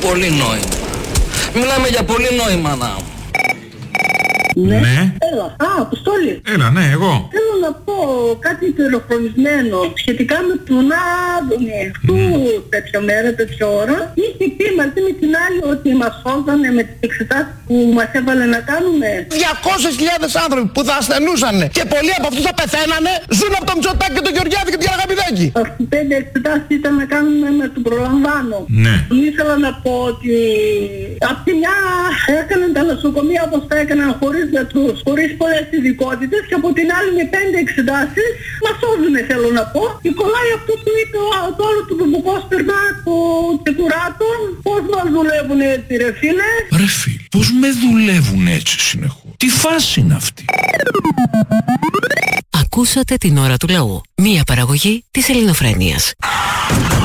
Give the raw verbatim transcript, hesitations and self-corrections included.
πολύ νόημα. Μιλάμε για πολύ νόημα, να. Ναι. Ναι. Έλα. Α, Αποστόλη. Έλα, ναι, εγώ. Θέλω να πω κάτι υπεροχρωμισμένο σχετικά με τον Άδωνη. Αυτού τέτοια μέρα, τέτοια ώρα, είχε πει μαζί με την άλλη ότι μας σώζανε με τις εξετάσεις που μας έβαλε να κάνουμε. διακόσιες χιλιάδες άνθρωποι που θα ασθενούσαν και πολλοί από αυτούς θα πεθαίνανε, ζουν από τον Μητσοτάκη και τον Γεωργιάδη και την Αγαπηδάκη. Αυτοί οι πέντε εξετάσεις ήταν να κάνουμε με τον προλαμβάνω. Ναι. Ήθελα να πω ότι απ' τη μια έκαναν τα νοσοκομεία όπως τα έκαναν χωρίς γιατρούς, χωρίς πολλές ειδικότητες, και από την άλλη με πέντε εξετάσεις μας σώζουνε, θέλω να πω. Και κολλάει αυτό που είπε ο, το άλλο του Μπουμπουκόσπερνα, το Τσεκουράτο. Πώς μας δουλεύουν έτσι, ρε φίλε. Ρε φίλε, πώς με δουλεύουν έτσι συνεχώς? Τι φάση είναι αυτή? Ακούσατε την ώρα του λαού. Μία παραγωγή της Ελληνοφρένειας.